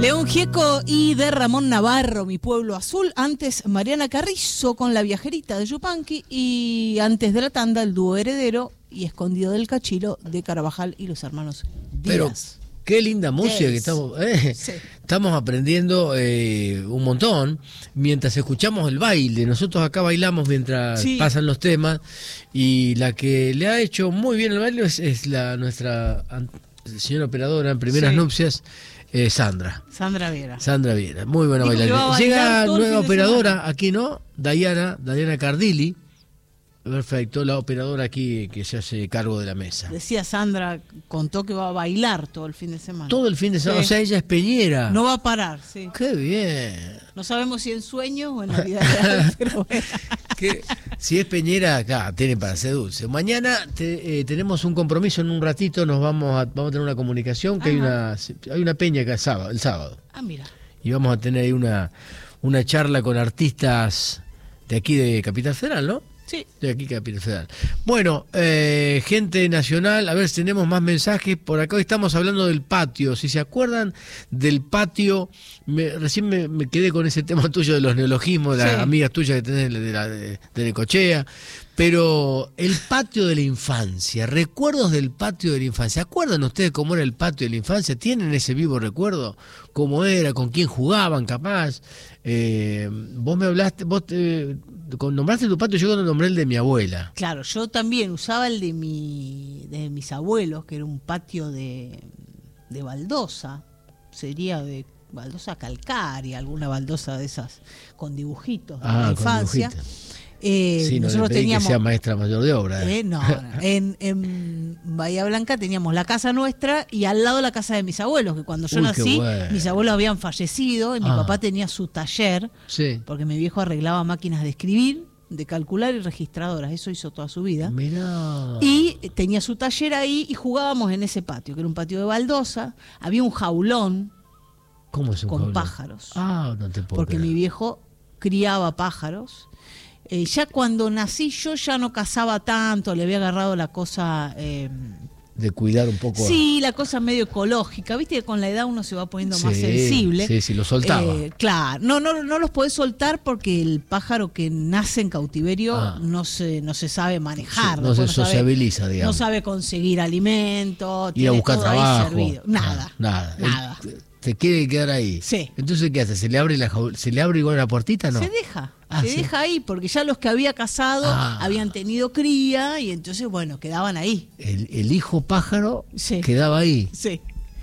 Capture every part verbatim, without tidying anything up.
León Gieco y de Ramón Navarro, Mi Pueblo Azul. Antes Mariana Carrizo con La Viajerita de Yupanqui. Y antes de la tanda, el dúo Heredero y Escondido del Cachilo de Carabajal y los hermanos Díaz. Pero qué linda música que estamos, eh, sí. estamos aprendiendo eh, un montón mientras escuchamos el baile. Nosotros acá bailamos mientras sí. pasan los temas, y la que le ha hecho muy bien el baile es, es la nuestra señora operadora en primeras sí. nupcias, eh, Sandra. Sandra Viera. Sandra Viera, muy buena bailarina. Llega nueva operadora aquí, ¿no? Diana, Diana Cardilli. Perfecto, la operadora aquí que se hace cargo de la mesa. Decía Sandra, contó que va a bailar todo el fin de semana. Todo el fin de semana, sí. O sea, ella es peñera. No va a parar, sí. Qué bien. No sabemos si en sueños o en la vida real, pero bueno. Que, si es peñera, acá tiene para ser dulce. Mañana te, eh, tenemos un compromiso, en un ratito nos vamos a, vamos a tener una comunicación, que hay una, hay una peña acá el sábado, el sábado. Ah, mira. Y vamos a tener ahí una, una charla con artistas de aquí de Capital Federal, ¿no? Sí. De aquí, Capital Federal. Bueno, eh, gente nacional, a ver si tenemos más mensajes. Por acá hoy estamos hablando del patio. Si se acuerdan del patio, me, recién me, me quedé con ese tema tuyo de los neologismos, de las sí. amigas tuyas que tenés de, la, de, de Necochea. Pero el patio de la infancia, recuerdos del patio de la infancia. ¿Se acuerdan ustedes cómo era el patio de la infancia? ¿Tienen ese vivo recuerdo? ¿Cómo era? ¿Con quién jugaban, capaz? Eh, vos me hablaste, vos te, nombraste tu patio, yo cuando nombré el de mi abuela. Claro, yo también usaba el de mi de mis abuelos, que era un patio de, de baldosa, sería de baldosa calcárea, alguna baldosa de esas con dibujitos de ah, la infancia. Eh, sí, no nosotros le pedí teníamos, que sea maestra mayor de obra. Eh, no, no. En, en Bahía Blanca teníamos la casa nuestra y al lado la casa de mis abuelos, que cuando yo Uy, nací, bueno. mis abuelos habían fallecido y mi ah. papá tenía su taller, sí. porque mi viejo arreglaba máquinas de escribir, de calcular y registradoras, eso hizo toda su vida. Mirá. Y tenía su taller ahí y jugábamos en ese patio, que era un patio de baldosa, había un jaulón. ¿Cómo es un con jaulón? Pájaros. Ah, no te puedo Porque creer. mi viejo criaba pájaros. Eh, ya cuando nací yo ya no cazaba tanto, le había agarrado la cosa... Eh, de cuidar un poco. Sí, la cosa medio ecológica, viste que con la edad uno se va poniendo sí, más sensible. Sí, sí, lo soltaba. Eh, claro, no, no, no los podés soltar porque el pájaro que nace en cautiverio ah. no se, no se sabe manejar. Sí, no se no sociabiliza, sabe, digamos. No sabe conseguir alimento, ir a buscar todo trabajo. Ahí servido. Nada, ah, nada. Nada. El, se quiere quedar ahí. Sí. Entonces, ¿qué hace? ¿Se le abre la se le abre igual la puertita, no? Se deja. Ah, se ¿sí? deja ahí, porque ya los que había casado ah. habían tenido cría y entonces, bueno, quedaban ahí. El, el hijo pájaro sí. quedaba ahí. Sí.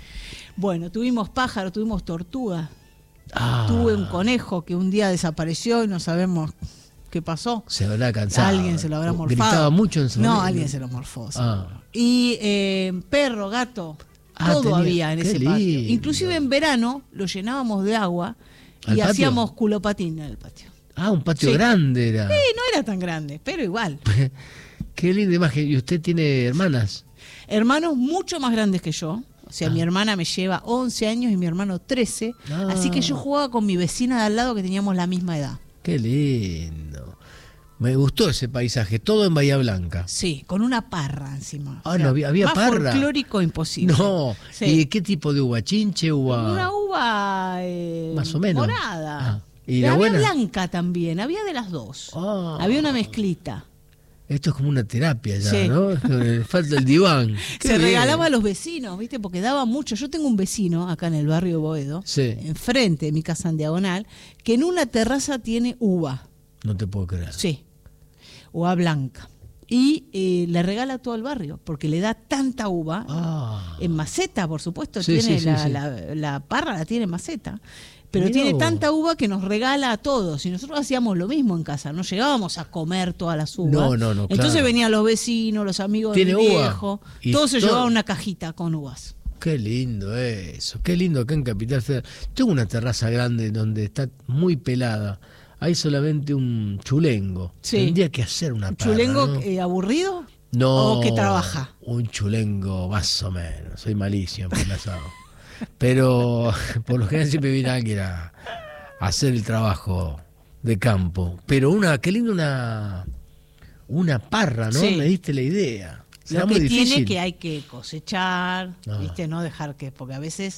Bueno, tuvimos pájaro, tuvimos tortuga. Ah. Tuve un conejo que un día desapareció y no sabemos qué pasó. Se habrá cansado. Alguien se lo habrá morfado. ¿Gritaba mucho en su No, momento? alguien se lo morfó. Ah. Y eh, perro, gato, ah, todo tenía, había en ese lindo. patio. Inclusive en verano lo llenábamos de agua y patio? hacíamos culopatín en el patio. Ah, un patio sí. grande era. Sí, no era tan grande, pero igual. Qué linda imagen. ¿Y usted tiene hermanas? Hermanos mucho más grandes que yo. O sea, ah. mi hermana me lleva once años y mi hermano trece. Ah. Así que yo jugaba con mi vecina de al lado que teníamos la misma edad. Qué lindo. Me gustó ese paisaje. Todo en Bahía Blanca. Sí, con una parra encima. Ah, o sea, no, había, había más parra. Más folclórico imposible. No. Sí. ¿Y qué tipo de uva? ¿Chinche, uva? Una uva eh, más o menos morada. Ah. ¿Y la la había buena? Blanca también, había de las dos. Oh. Había una mezclita. Esto es como una terapia ya, sí. ¿no? Falta el diván. Se bien. regalaba a los vecinos, ¿viste? Porque daba mucho. Yo tengo un vecino acá en el barrio Boedo, sí. enfrente de mi casa en Diagonal, que en una terraza tiene uva. No te puedo creer. Sí, uva blanca. Y eh, le regala a todo el barrio, porque le da tanta uva, ah. en maceta, por supuesto, sí, tiene sí, la, sí, sí. La, la parra la tiene en maceta. Pero Mirá tiene vos. tanta uva que nos regala a todos. Y nosotros hacíamos lo mismo en casa. No llegábamos a comer todas las uvas. No, no, no. Entonces claro. venían los vecinos, los amigos ¿Tiene del uva? viejo. Y Todos se todo... llevaban una cajita con uvas. Qué lindo eso. Qué lindo acá en Capital Federal. Tengo una terraza grande donde está muy pelada. Hay solamente un chulengo. Sí. Tendría que hacer una parra, ¿Chulengo ¿no? eh, aburrido? No. ¿O que trabaja? Un chulengo más o menos. Soy malísimo por el asado. Pero por lo general siempre viene alguien a hacer el trabajo de campo. Pero una, qué lindo una una parra, ¿no? Sí. Me diste la idea. Será Lo que muy difícil. tiene que hay que cosechar, Ah. ¿viste? No dejar que, porque a veces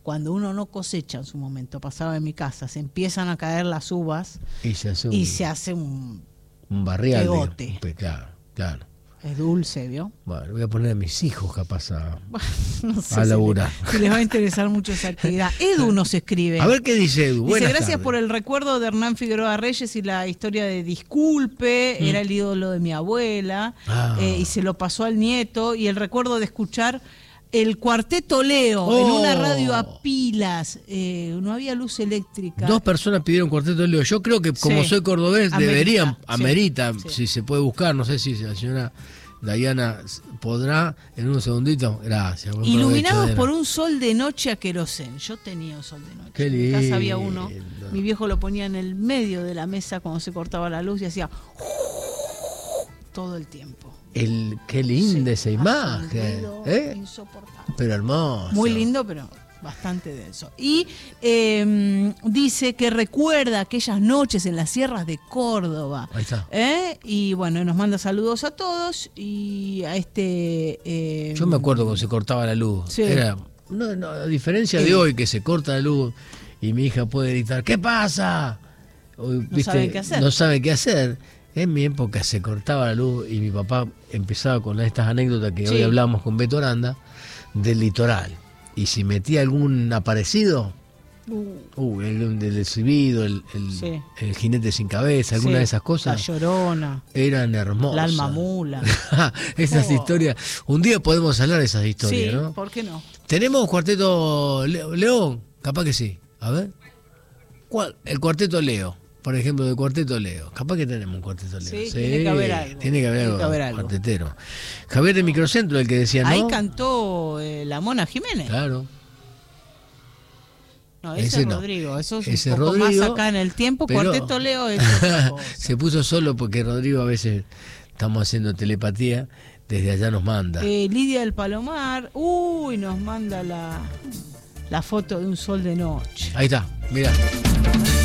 cuando uno no cosecha en su momento, pasaba en mi casa, se empiezan a caer las uvas y se hace un, y se hace un, un barrial. pegote. De, claro, claro. Es dulce, ¿vio? Bueno, voy a poner a mis hijos capaz a, no sé a si laburar. les, si les va a interesar mucho esa actividad. Edu nos escribe. A ver qué dice Edu. Dice, Buenas gracias tardes. por el recuerdo de Hernán Figueroa Reyes y la historia de Disculpe, mm. era el ídolo de mi abuela, ah. eh, y se lo pasó al nieto, y el recuerdo de escuchar el Cuarteto Leo oh. en una radio a pilas, eh, no había luz eléctrica. Dos personas pidieron Cuarteto Leo. Yo creo que como sí. soy cordobés, amerita, deberían, sí. amerita, sí. si se puede buscar, no sé si la señora Dayana podrá en un segundito. Gracias. Iluminados por un sol de noche a querosén. Yo tenía un sol de noche. Qué lindo. En casa había uno. Mi viejo lo ponía en el medio de la mesa cuando se cortaba la luz y hacía todo el tiempo. El, qué linda sí, esa imagen. ¿Eh? Insoportable. Pero hermoso. Muy lindo, pero bastante denso. Y eh, dice que recuerda aquellas noches en las sierras de Córdoba. Ahí está. ¿Eh? Y bueno, nos manda saludos a todos y a este... Eh, Yo me acuerdo cuando se cortaba la luz. Sí. Era, no, no, a diferencia de eh. hoy que se corta la luz y mi hija puede gritar, ¿qué pasa? Hoy, no ¿viste? sabe qué hacer. No sabe qué hacer. En mi época se cortaba la luz y mi papá empezaba con estas anécdotas que sí. hoy hablamos con Beto Aranda del litoral. Y si metía algún aparecido, uh, uh el del exhibido, el, el, sí. el jinete sin cabeza, alguna sí. de esas cosas. La Llorona. Eran hermosas. La Alma Mula. Esas oh. historias. Un día podemos hablar de esas historias, sí, ¿no? ¿por qué no? ¿Tenemos Cuarteto Le- León? Capaz que sí. A ver. ¿Cuál? El Cuarteto Leo. Por ejemplo, del Cuarteto Leo. Capaz que tenemos un Cuarteto Leo. Sí, sí, tiene que haber algo. Tiene que haber, tiene algo, que haber algo. Cuartetero. Javier de Microcentro, el que decía, ¿no? Ahí cantó eh, la Mona Jiménez. Claro. No, ese, ese es no. Rodrigo. Eso es ese un poco Rodrigo, más acá en el tiempo. Pero... Cuarteto Leo es otra cosa. Se puso solo porque Rodrigo a veces estamos haciendo telepatía. Desde allá nos manda. Eh, Lidia del Palomar. Uy, nos manda la, la foto de un sol de noche. Ahí está, mirá.